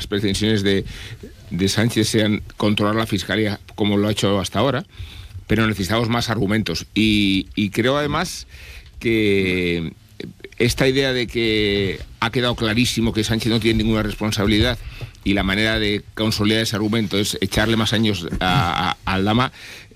pretensiones de Sánchez sean controlar la Fiscalía como lo ha hecho hasta ahora, pero necesitamos más argumentos. Y creo además que esta idea de que ha quedado clarísimo que Sánchez no tiene ninguna responsabilidad y la manera de consolidar ese argumento es echarle más años a Aldama,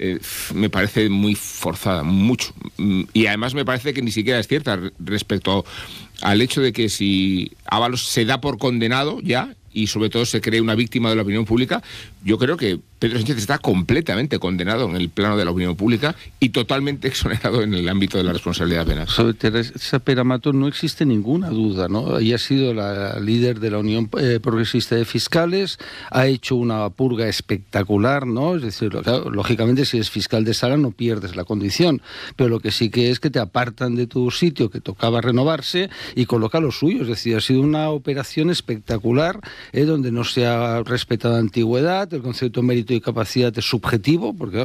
me parece muy forzada, mucho. Y además me parece que ni siquiera es cierta respecto al hecho de que si Ábalos se da por condenado ya, y sobre todo se cree una víctima de la opinión pública, yo creo que Pedro Sánchez está completamente condenado en el plano de la opinión pública y totalmente exonerado en el ámbito de la responsabilidad penal. Sobre Teresa Pera-Matos no existe ninguna duda, ¿no? Ella ha sido la líder de la Unión Progresista de Fiscales, ha hecho una purga espectacular, ¿no? Es decir, claro, lógicamente si eres fiscal de sala no pierdes la condición, pero lo que sí que es que te apartan de tu sitio, que tocaba renovarse, y coloca lo suyo. Es decir, ha sido una operación espectacular, donde no se ha respetado antigüedad, el concepto de mérito y capacidad es subjetivo, porque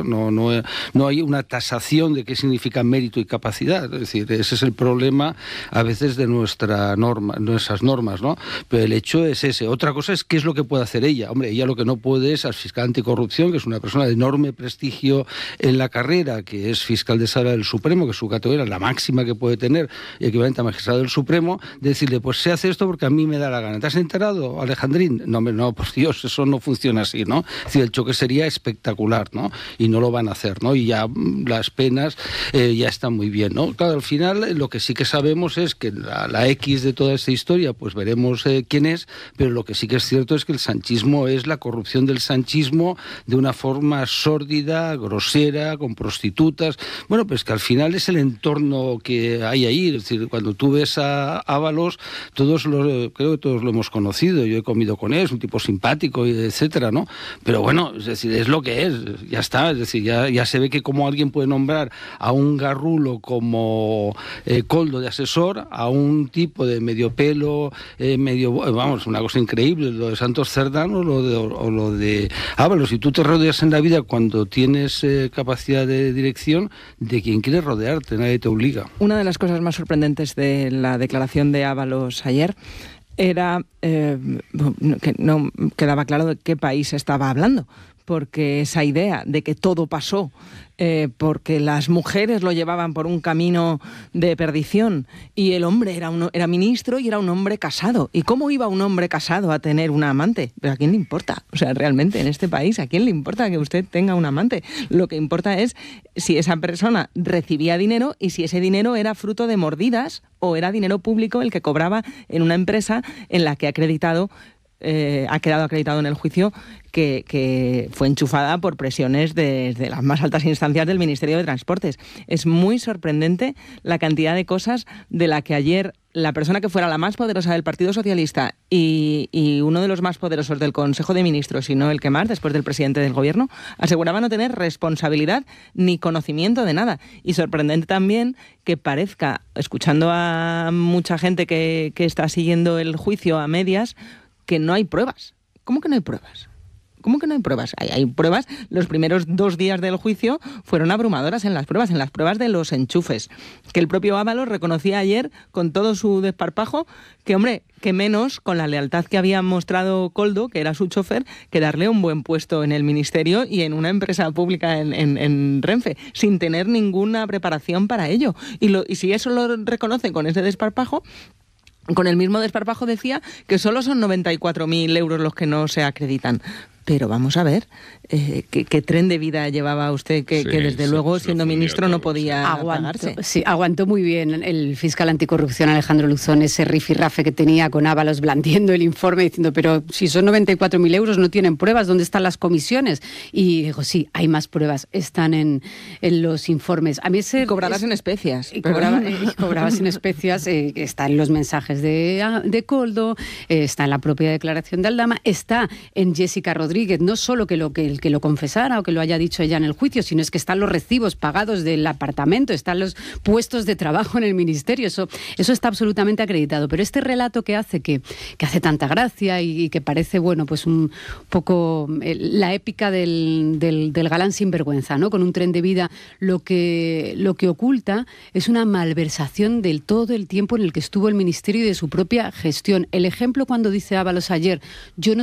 no hay una tasación de qué significa mérito y capacidad. Es decir, ese es el problema a veces de nuestras normas, ¿no? Pero el hecho es ese. Otra cosa es qué es lo que puede hacer ella. Hombre, ella lo que no puede es al fiscal anticorrupción, que es una persona de enorme prestigio en la carrera, que es fiscal de sala del Supremo, que es su categoría, la máxima que puede tener, equivalente a magistrado del Supremo, decirle, pues se hace esto porque a mí me da la gana. ¿Te has enterado, Alejandrín? No, por Dios, eso no funciona así, ¿no? Es decir, el choque sería espectacular, ¿no? Y no lo van a hacer, ¿no? Y ya las penas ya están muy bien, ¿no? Claro, al final lo que sí que sabemos es que la X de toda esta historia, pues veremos quién es, pero lo que sí que es cierto es que el sanchismo es la corrupción del sanchismo de una forma sórdida, grosera, con prostitutas. Bueno, pues que al final es el entorno que hay ahí. Es decir, cuando tú ves a Ábalos, creo que todos lo hemos conocido, yo he comido con él, es un tipo simpático, etcétera, ¿no? Pero bueno, es decir, es lo que es, ya está. Es decir, ya se ve que como alguien puede nombrar a un garrulo como Koldo de asesor, a un tipo de medio pelo, vamos, una cosa increíble, lo de Santos Cerdán o lo de Ábalos. Si tú te rodeas en la vida cuando tienes capacidad de dirección, de quien quieres rodearte, nadie te obliga. Una de las cosas más sorprendentes de la declaración de Ábalos ayer era que no quedaba claro de qué país estaba hablando, porque esa idea de que todo pasó porque las mujeres lo llevaban por un camino de perdición y el hombre era ministro y era un hombre casado. ¿Y cómo iba un hombre casado a tener una amante? ¿Pero a quién le importa? O sea, realmente en este país, ¿a quién le importa que usted tenga un amante? Lo que importa es si esa persona recibía dinero y si ese dinero era fruto de mordidas o era dinero público el que cobraba en una empresa en la que ha quedado acreditado en el juicio que fue enchufada por presiones desde las más altas instancias del Ministerio de Transportes. Es muy sorprendente la cantidad de cosas de la que ayer la persona que fuera la más poderosa del Partido Socialista y uno de los más poderosos del Consejo de Ministros, y no el que más, después del presidente del Gobierno, aseguraba no tener responsabilidad ni conocimiento de nada. Y sorprendente también que parezca, escuchando a mucha gente que está siguiendo el juicio a medias, que no hay pruebas. ¿Cómo que no hay pruebas? ¿Cómo que no hay pruebas? Hay pruebas. Los primeros 2 días del juicio fueron abrumadoras en las pruebas de los enchufes. Que el propio Ábalos reconocía ayer, con todo su desparpajo, que, hombre, que menos con la lealtad que había mostrado Koldo, que era su chofer, que darle un buen puesto en el ministerio y en una empresa pública en Renfe, sin tener ninguna preparación para ello. Y si eso lo reconoce con ese desparpajo, con el mismo desparpajo decía que solo son 94.000 euros los que no se acreditan. Pero vamos a ver, ¿qué tren de vida llevaba usted que desde luego, siendo ministro, no podía pagarse? Sí, aguantó muy bien el fiscal anticorrupción Alejandro Luzón ese rifirrafe que tenía con Ábalos blandiendo el informe, diciendo, pero si son 94.000 euros no tienen pruebas, ¿dónde están las comisiones? Y dijo, sí, hay más pruebas, están en los informes. A mí cobrarás en especias. Cobrabas en especias, está en los mensajes de Koldo, está en la propia declaración de Aldama, está en Jessica Rodríguez, no solo que lo confesara o que lo haya dicho ella en el juicio, sino es que están los recibos pagados del apartamento, están los puestos de trabajo en el ministerio, eso está absolutamente acreditado. Pero este relato que hace tanta gracia y que parece, bueno, pues un poco la épica del galán sinvergüenza, ¿no? Con un tren de vida, lo que oculta es una malversación del todo el tiempo en el que estuvo el ministerio y de su propia gestión. El ejemplo cuando dice Ábalos ayer, yo no